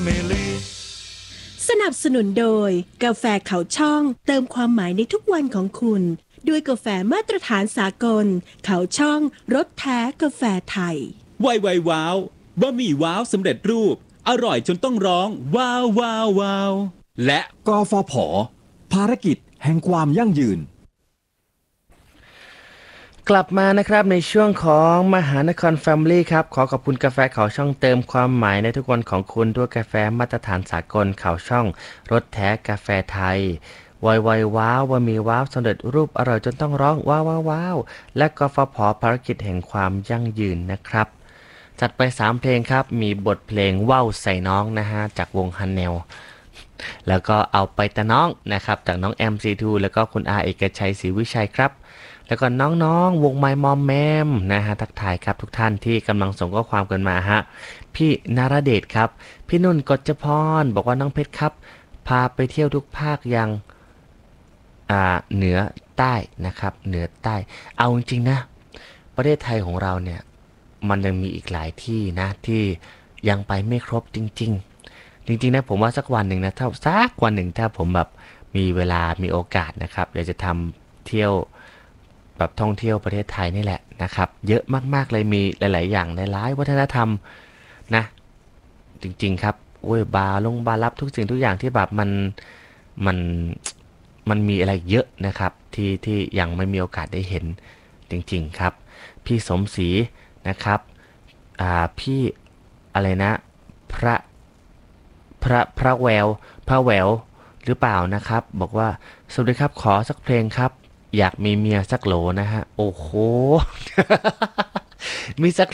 สนับสนุนโดยกาแฟเขาช่องเติมความหมายในทุกวันของคุณด้วยกาแฟมาตรฐานสากลเขาช่องรสแท้กาแฟไทยไวไวว้าวบะหมี่ว้าวสำเร็จรูปอร่อยจนต้องร้องว้าวว้าวว้าวและกฟผ.ภารกิจแห่งความยั่งยืนกลับมานะครับในช่วงของมหานครแฟมิลี่ครับขอขอบคุณกาแฟเขาช่องเติมความหมายในทุกวันของคุณด้วยกาแฟมาตรฐานสากลเขาช่องรสแท้กาแฟไทยไวไวว้าวบะหมี่ว้าวสำเร็จรูปอร่อยจนต้องร้องว้าวว้าวว้าวและกฟผ.ภารกิจแห่งความยั่งยืนนะครับจัดไป3เพลงครับมีบทเพลงว่าวใส่น้องนะฮะจากวงฮันเนลแล้วก็เอาไปแต่น้องนะครับจากน้อง MC2 แล้วก็คุณอาเอกชัยศรีวิชัยครับแล้วก็น้องๆวงไมมอมแมมนะฮะทักทายครับทุกท่านที่กำลังส่งข้อความกันมาฮะพี่นารเดชครับพี่นุ่นกฎจพรบอกว่าน้องเพชรครับพาไปเที่ยวทุกภาคยังเหนือใต้นะครับเหนือใต้เอาจริงๆนะประเทศไทยของเราเนี่ยมันยังมีอีกหลายที่นะที่ยังไปไม่ครบจริงๆนะผมว่าสักวันหนึ่งนะถ้าสักวันหนึ่งถ้าผมแบบมีเวลามีโอกาสนะครับอยากจะทำเที่ยวแบบท่องเที่ยวประเทศไทยนี่แหละนะครับเยอะมากๆเลยมีหลายๆอย่างหลายๆวัฒนธรรมนะจริงๆครับโอ้ยบาร์รับทุกสิ่งทุกอย่างที่แบบมันมันมีอะไรเยอะนะครับที่ยังไม่มีโอกาสได้เห็นจริงๆครับพี่สมศรีนะครับพี่อะไรนะพระแววหรือเปล่านะครับบอกว่าสวัสดีครับขอสักเพลงครับอยากมีเมียสักโหลนะฮะโอ้โหมีสัก